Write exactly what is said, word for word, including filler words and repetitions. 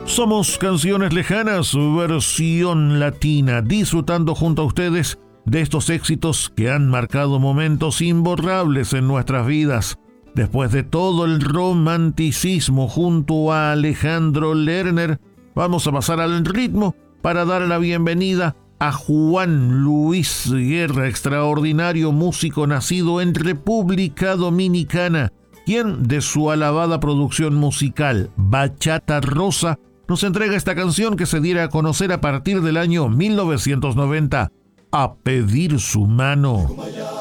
Somos Canciones Lejanas, versión latina, disfrutando junto a ustedes de estos éxitos que han marcado momentos imborrables en nuestras vidas. Después de todo el romanticismo junto a Alejandro Lerner, vamos a pasar al ritmo para dar la bienvenida a Juan Luis Guerra, extraordinario músico nacido en República Dominicana, quien de su alabada producción musical Bachata Rosa nos entrega esta canción que se diera a conocer a partir del año mil novecientos noventa, A Pedir Su Mano.